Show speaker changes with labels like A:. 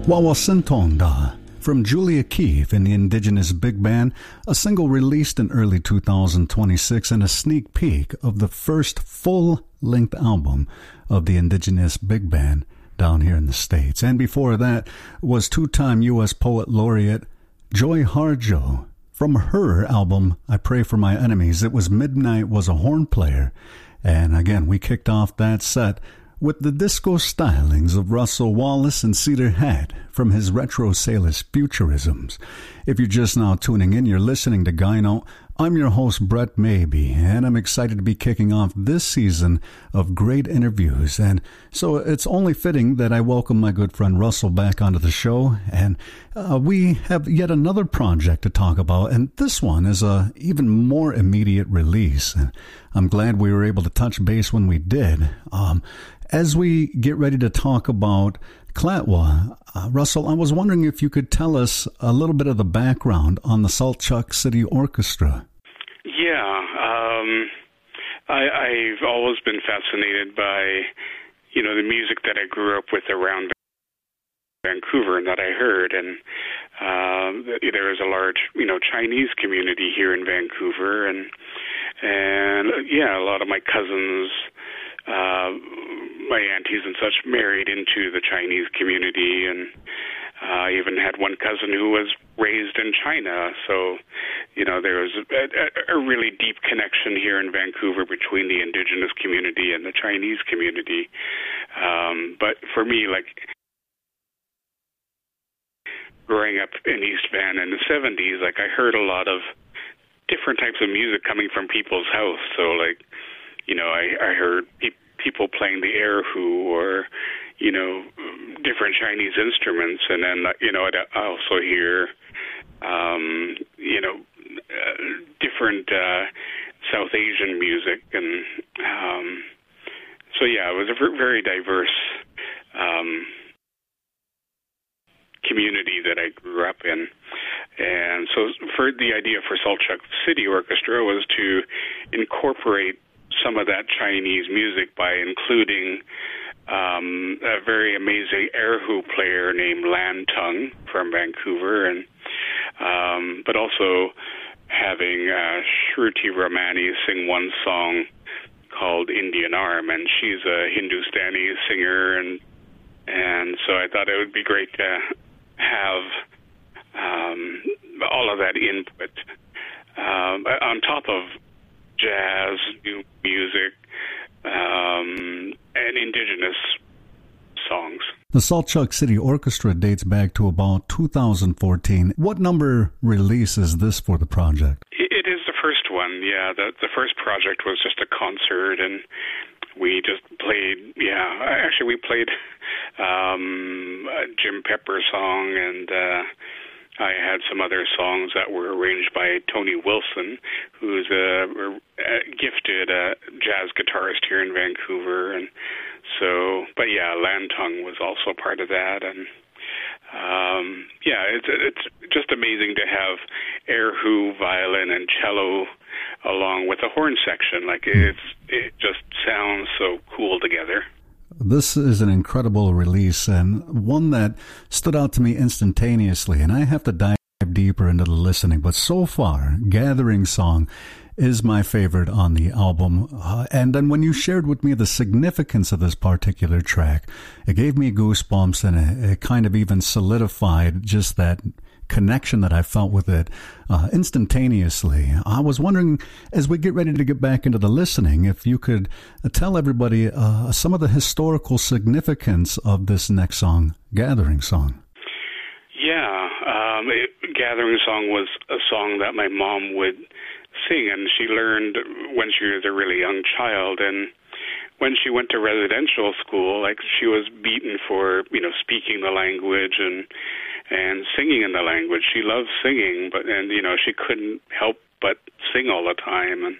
A: Wawasintonda from Julia Keefe and the Indigenous Big Band, a single released in early 2026 and a sneak peek of the first full-length album of the Indigenous Big Band down here in the States. And before that was two-time U.S. Poet Laureate Joy Harjo. From her album, I Pray for My Enemies, it was Midnight Was a Horn Player. And again, we kicked off that set with the disco stylings of Russell Wallace and Cedar Hat from his Retro Sailors Futurisms. If you're just now tuning in, you're listening to Gyno. I'm your host, Brett Maybe, and I'm excited to be kicking off this season of great interviews. And so it's only fitting that I welcome my good friend Russell back onto the show. And we have yet another project to talk about, and this one is a even more immediate release. And I'm glad we were able to touch base when we did. As we get ready to talk about Clatwa, Russell, I was wondering if you could tell us a little bit of the background on the Saltchuk City Orchestra.
B: Yeah, I've always been fascinated by, the music that I grew up with around Vancouver and that I heard. And there is a large, Chinese community here in Vancouver. And a lot of my cousins, my aunties and such married into the Chinese community, and I even had one cousin who was raised in China. So, there was a really deep connection here in Vancouver between the Indigenous community and the Chinese community. But for me, growing up in East Van in the 70s, I heard a lot of different types of music coming from people's house. So, I heard people playing the erhu or, different Chinese instruments. And then, I also hear, different South Asian music. And it was a very diverse community that I grew up in. And so for the idea for Saltchuk City Orchestra was to incorporate some of that Chinese music by including a very amazing erhu player named Lan Tung from Vancouver, and but also having Shruti Ramani sing one song called Indian Arm, and she's a Hindustani singer, and so I thought it would be great to have all of that input on top of jazz, new music, and indigenous songs.
A: The Saltchuk City Orchestra dates back to about 2014. What number release is this for the project?
B: It is the first one, yeah. The first project was just a concert, and we just played, actually we played a Jim Pepper song, and I had some other songs that were arranged by Tony Wilson, who's a gifted jazz guitarist here in Vancouver. And so, Lan Tung was also part of that. And it's just amazing to have erhu, violin, and cello along with a horn section. It just sounds so cool together.
A: This is an incredible release and one that stood out to me instantaneously, and I have to dive deeper into the listening. But so far, Gathering Song is my favorite on the album. And then when you shared with me the significance of this particular track, it gave me goosebumps, and it kind of even solidified just that connection that I felt with it instantaneously. I was wondering, as we get ready to get back into the listening, if you could tell everybody some of the historical significance of this next song, Gathering Song.
B: Yeah, Gathering Song was a song that my mom would sing, and she learned when she was a really young child. And when she went to residential school, she was beaten for, speaking the language and singing in the language. She loved singing, but she couldn't help but sing all the time. And